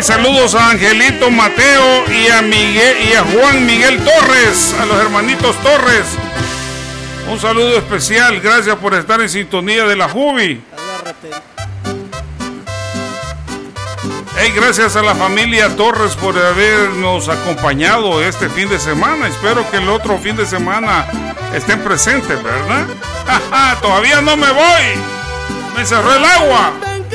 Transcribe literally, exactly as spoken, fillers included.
Hey, saludos a Angelito Mateo y a Miguel y a Juan Miguel Torres, a los hermanitos Torres. Un saludo especial, gracias por estar en sintonía de la Jubi. Hey, gracias a la familia Torres por habernos acompañado este fin de semana. Espero que el otro fin de semana estén presentes, ¿verdad? Todavía no me voy. Me cerró el agua.